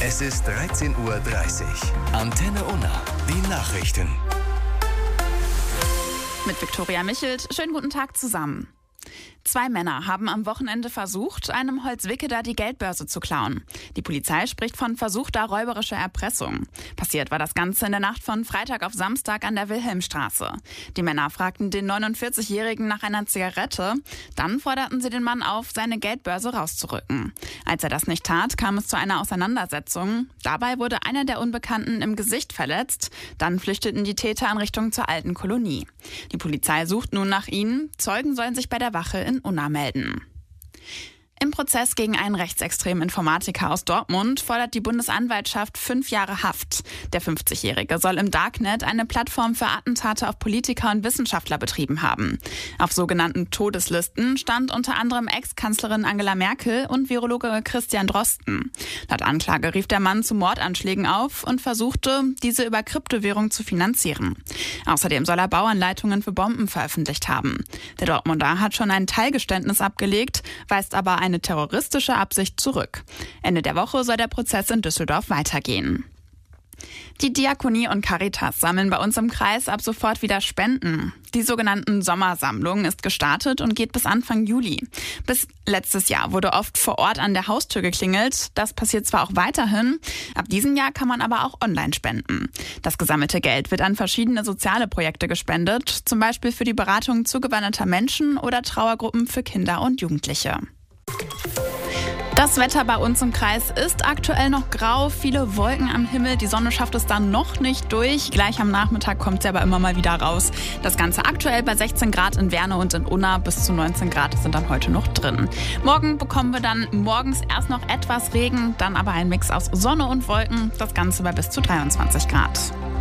Es ist 13:30 Uhr. Antenne Unna, die Nachrichten. Mit Viktoria Michelt. Schönen guten Tag zusammen. 2 Männer haben am Wochenende versucht, einem Holzwickeler die Geldbörse zu klauen. Die Polizei spricht von versuchter räuberischer Erpressung. Passiert war das Ganze in der Nacht von Freitag auf Samstag an der Wilhelmstraße. Die Männer fragten den 49-Jährigen nach einer Zigarette. Dann forderten sie den Mann auf, seine Geldbörse rauszurücken. Als er das nicht tat, kam es zu einer Auseinandersetzung. Dabei wurde einer der Unbekannten im Gesicht verletzt. Dann flüchteten die Täter in Richtung zur alten Kolonie. Die Polizei sucht nun nach ihnen. Zeugen sollen sich bei der Wache in Unna melden. Im Prozess gegen einen rechtsextremen Informatiker aus Dortmund fordert die Bundesanwaltschaft 5 Jahre Haft. Der 50-Jährige soll im Darknet eine Plattform für Attentate auf Politiker und Wissenschaftler betrieben haben. Auf sogenannten Todeslisten stand unter anderem Ex-Kanzlerin Angela Merkel und Virologe Christian Drosten. Laut Anklage rief der Mann zu Mordanschlägen auf und versuchte, diese über Kryptowährung zu finanzieren. Außerdem soll er Bauanleitungen für Bomben veröffentlicht haben. Der Dortmunder hat schon ein Teilgeständnis abgelegt, weist aber eine terroristische Absicht zurück. Ende der Woche soll der Prozess in Düsseldorf weitergehen. Die Diakonie und Caritas sammeln bei uns im Kreis ab sofort wieder Spenden. Die sogenannten Sommersammlung ist gestartet und geht bis Anfang Juli. Bis letztes Jahr wurde oft vor Ort an der Haustür geklingelt. Das passiert zwar auch weiterhin. Ab diesem Jahr kann man aber auch online spenden. Das gesammelte Geld wird an verschiedene soziale Projekte gespendet, zum Beispiel für die Beratung zugewanderter Menschen oder Trauergruppen für Kinder und Jugendliche. Das Wetter bei uns im Kreis ist aktuell noch grau, viele Wolken am Himmel, die Sonne schafft es dann noch nicht durch. Gleich am Nachmittag kommt sie aber immer mal wieder raus. Das Ganze aktuell bei 16 Grad in Werne und in Unna, bis zu 19 Grad sind dann heute noch drin. Morgen bekommen wir dann morgens erst noch etwas Regen, dann aber ein Mix aus Sonne und Wolken, das Ganze bei bis zu 23 Grad.